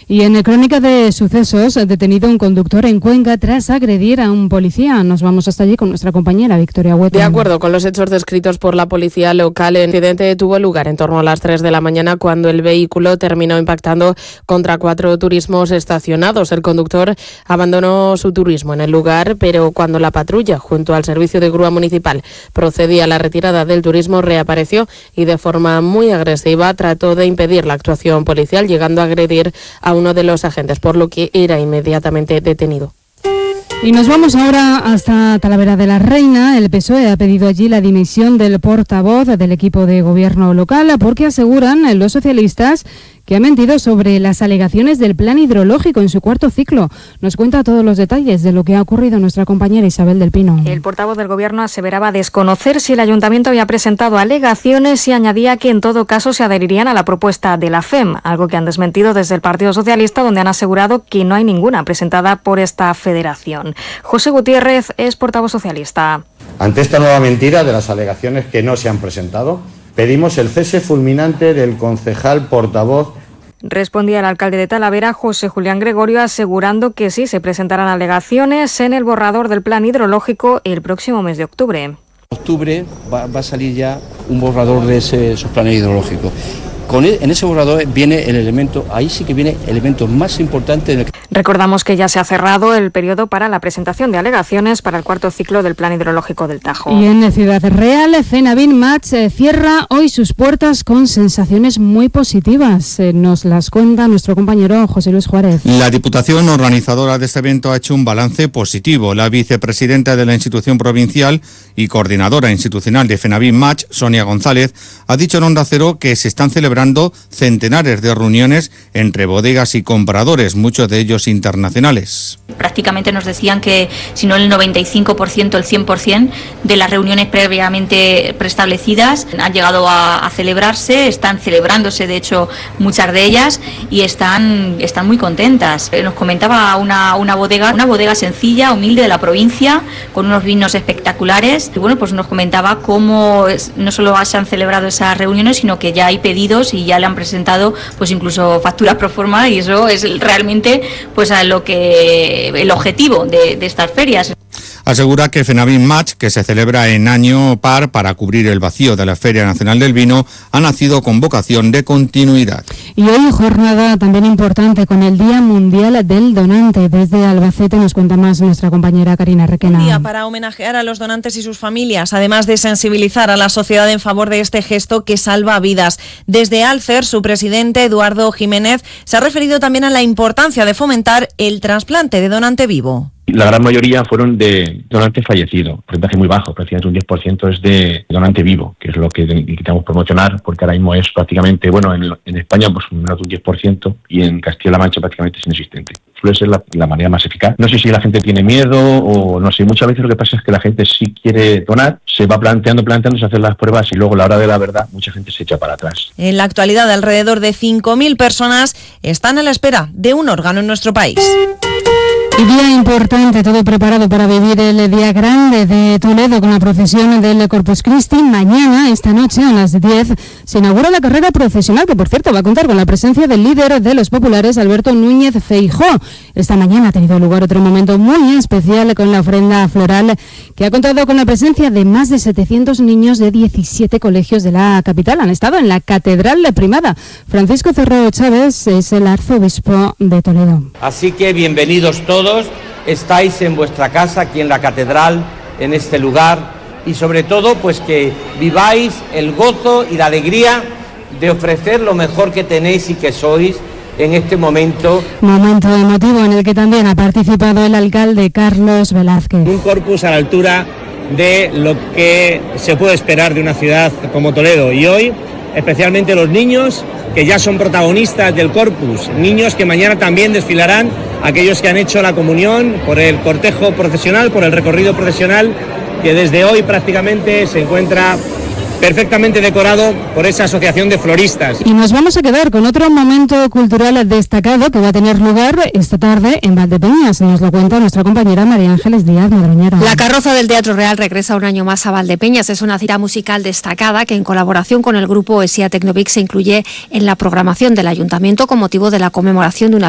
Y en Crónica de Sucesos, detenido un conductor en Cuenca tras agredir a un policía. Nos vamos hasta allí con nuestra compañera Victoria Huete. De acuerdo con los hechos descritos por la policía local, el incidente tuvo lugar en torno a las 3 de la mañana cuando el vehículo terminó impactando contra 4 turismos estacionados. El conductor abandonó su turismo en el lugar, pero cuando la patrulla, junto al servicio de grúa municipal, procedía a la retirada del turismo, reapareció y de forma muy agresiva trató de impedir la actuación policial, llegando a agredir a uno de los agentes, por lo que era inmediatamente detenido. Y nos vamos ahora hasta Talavera de la Reina. El PSOE ha pedido allí la dimisión del portavoz del equipo de gobierno local porque aseguran los socialistas que ha mentido sobre las alegaciones del plan hidrológico en su cuarto ciclo. Nos cuenta todos los detalles de lo que ha ocurrido nuestra compañera Isabel del Pino. El portavoz del Gobierno aseveraba desconocer si el Ayuntamiento había presentado alegaciones y añadía que en todo caso se adherirían a la propuesta de la FEM, algo que han desmentido desde el Partido Socialista, donde han asegurado que no hay ninguna presentada por esta federación. José Gutiérrez es portavoz socialista. Ante esta nueva mentira de las alegaciones que no se han presentado, pedimos el cese fulminante del concejal portavoz. Respondía el alcalde de Talavera, José Julián Gregorio, asegurando que sí se presentarán alegaciones en el borrador del plan hidrológico el próximo mes de octubre. En octubre va a salir ya un borrador de esos planes hidrológicos. En ese borrador viene el elemento, ahí sí que viene el elemento más importante. Recordamos que ya se ha cerrado el periodo para la presentación de alegaciones para el cuarto ciclo del plan hidrológico del Tajo. Y en Ciudad Real, Cenabin Match cierra hoy sus puertas con sensaciones muy positivas. Nos las cuenta nuestro compañero José Luis Juárez. La Diputación organizadora de este evento ha hecho un balance positivo. La vicepresidenta de la institución provincial y coordinadora institucional de Cenabin Match, Sonia González, ha dicho en Onda Cero que se están celebrando centenares de reuniones entre bodegas y compradores, muchos de ellos internacionales. Prácticamente nos decían que si no el 95%, el 100% de las reuniones previamente preestablecidas han llegado a celebrarse, están celebrándose de hecho muchas de ellas y están muy contentas. Nos comentaba una bodega sencilla, humilde de la provincia, con unos vinos espectaculares. Y bueno, pues nos comentaba cómo no solo se han celebrado esas reuniones, sino que ya hay pedidos y ya le han presentado pues incluso facturas pro forma, y eso es realmente pues a lo que el objetivo de estas ferias. Asegura que Cenabin Match, que se celebra en año par para cubrir el vacío de la Feria Nacional del Vino, ha nacido con vocación de continuidad. Y hoy jornada también importante con el Día Mundial del Donante. Desde Albacete nos cuenta más nuestra compañera Karina Requena. Un día para homenajear a los donantes y sus familias, además de sensibilizar a la sociedad en favor de este gesto que salva vidas. Desde Alcer, su presidente, Eduardo Jiménez, se ha referido también a la importancia de fomentar el trasplante de donante vivo. La gran mayoría fueron de donantes fallecidos, porcentaje muy bajo, prácticamente un 10% es de donante vivo, que es lo que intentamos promocionar, porque ahora mismo es prácticamente, bueno, en España pues menos de un 10% y en Castilla-La Mancha prácticamente es inexistente. Suele ser la manera más eficaz. No sé si la gente tiene miedo o no sé, muchas veces lo que pasa es que la gente sí quiere donar, se va planteándose hacer las pruebas y luego a la hora de la verdad mucha gente se echa para atrás. En la actualidad alrededor de 5.000 personas están a la espera de un órgano en nuestro país. Y día importante, todo preparado para vivir el Día Grande de Toledo con la procesión del Corpus Christi. Mañana, esta noche, a las 10, se inaugura la carrera procesional, que por cierto va a contar con la presencia del líder de los populares, Alberto Núñez Feijóo. Esta mañana ha tenido lugar otro momento muy especial con la ofrenda floral, que ha contado con la presencia de más de 700 niños de 17 colegios de la capital. Han estado en la Catedral Primada. Francisco Cerro Chávez es el arzobispo de Toledo. Así que bienvenidos todos. Estáis en vuestra casa, aquí en la catedral, en este lugar, y sobre todo pues que viváis el gozo y la alegría de ofrecer lo mejor que tenéis y que sois en este momento. Momento emotivo en el que también ha participado el alcalde Carlos Velázquez. Un corpus a la altura de lo que se puede esperar de una ciudad como Toledo, y hoy especialmente los niños que ya son protagonistas del corpus, niños que mañana también desfilarán, aquellos que han hecho la comunión por el cortejo procesional, por el recorrido procesional, que desde hoy prácticamente se encuentra perfectamente decorado por esa asociación de floristas. Y nos vamos a quedar con otro momento cultural destacado que va a tener lugar esta tarde en Valdepeñas. Nos lo cuenta nuestra compañera María Ángeles Díaz Madroñero. La carroza del Teatro Real regresa un año más a Valdepeñas. Es una cita musical destacada que en colaboración con el grupo Poesía Tecnovic se incluye en la programación del Ayuntamiento con motivo de la conmemoración de una